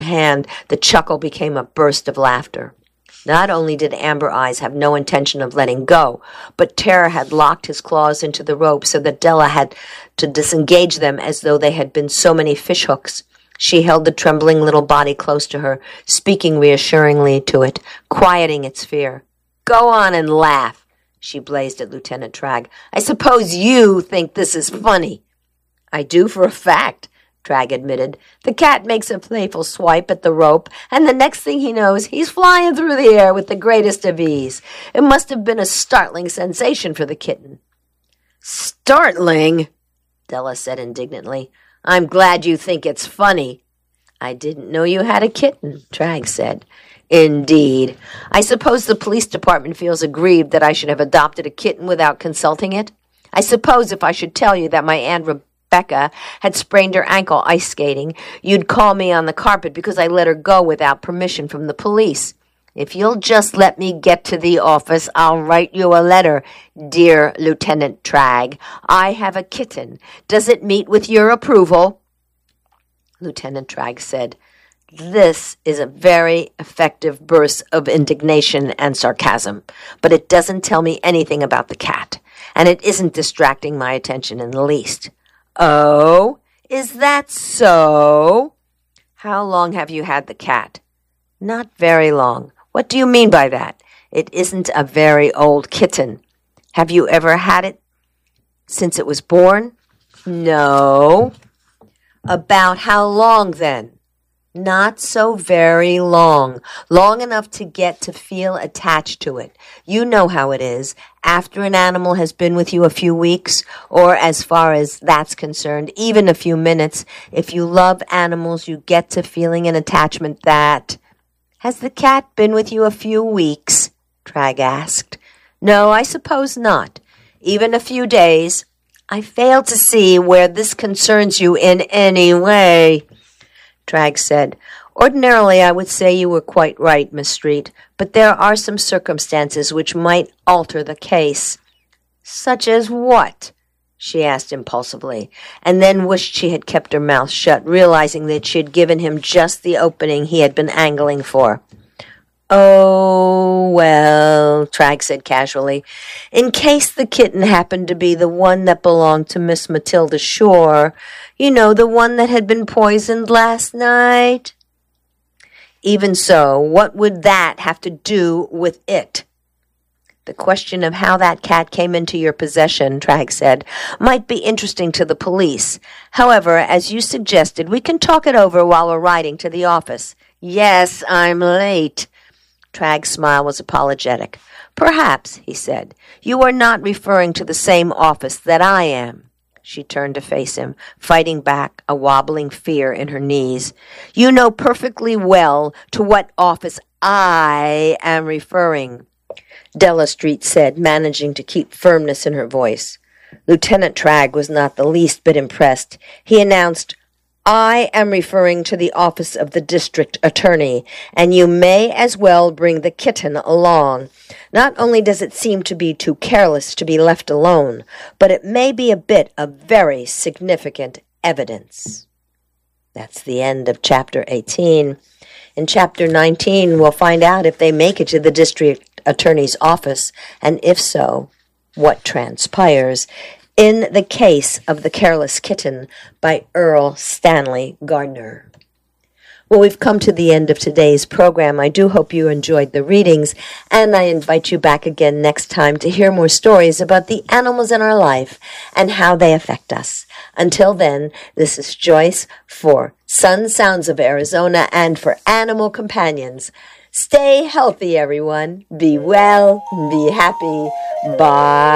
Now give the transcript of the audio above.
hand, the chuckle became a burst of laughter. Not only did Amber Eyes have no intention of letting go, but terror had locked his claws into the rope so that Della had to disengage them as though they had been so many fishhooks. She held the trembling little body close to her, speaking reassuringly to it, quieting its fear. "Go on and laugh," she blazed at Lieutenant Tragg. "I suppose you think this is funny." "I do for a fact," Tragg admitted. "The cat makes a playful swipe at the rope, and the next thing he knows, he's flying through the air with the greatest of ease. It must have been a startling sensation for the kitten." "Startling?" Della said indignantly. "I'm glad you think it's funny." "I didn't know you had a kitten," Tragg said. "Indeed. I suppose the police department feels aggrieved that I should have adopted a kitten without consulting it. I suppose if I should tell you that my Aunt Rebecca had sprained her ankle ice skating, you'd call me on the carpet because I let her go without permission from the police. If you'll just let me get to the office, I'll write you a letter. Dear Lieutenant Tragg, I have a kitten. Does it meet with your approval?" Lieutenant Tragg said, "This is a very effective burst of indignation and sarcasm, but it doesn't tell me anything about the cat, and it isn't distracting my attention in the least." "Oh, is that so? How long have you had the cat?" "Not very long." "What do you mean by that?" "It isn't a very old kitten." "Have you ever had it since it was born?" "No." "About how long, then?" "Not so very long. Long enough to get to feel attached to it. You know how it is. After an animal has been with you a few weeks, or as far as that's concerned, even a few minutes, if you love animals, you get to feeling an attachment that—" "Has the cat been with you a few weeks?" Tragg asked. "No, I suppose not. Even a few days." "I fail to see where this concerns you in any way," Tragg said. "Ordinarily, I would say you were quite right, Miss Street, but there are some circumstances which might alter the case." "Such as what?" she asked impulsively, and then wished she had kept her mouth shut, realizing that she had given him just the opening he had been angling for. "Oh, well," Tragg said casually, "in case the kitten happened to be the one that belonged to Miss Matilda Shore, you know, the one that had been poisoned last night." "Even so, what would that have to do with it?" "The question of how that cat came into your possession," Tragg said, "might be interesting to the police. However, as you suggested, we can talk it over while we're riding to the office." "Yes, I'm late." Tragg's smile was apologetic. "Perhaps," he said, "you are not referring to the same office that I am." She turned to face him, fighting back a wobbling fear in her knees. "You know perfectly well to what office I am referring," Della Street said, managing to keep firmness in her voice. Lieutenant Tragg was not the least bit impressed. He announced, "I am referring to the office of the district attorney, and you may as well bring the kitten along. Not only does it seem to be too careless to be left alone, but it may be a bit of very significant evidence." That's the end of Chapter 18. In Chapter 19, we'll find out if they make it to the district attorney's office, and if so, what transpires in the Case of the Careless Kitten by Earl Stanley Gardner. Well, we've come to the end of today's program. I do hope you enjoyed the readings, and I invite you back again next time to hear more stories about the animals in our life and how they affect us. Until then, this is Joyce for Sun Sounds of Arizona and for Animal Companions. Stay healthy, everyone. Be well, be happy. Bye.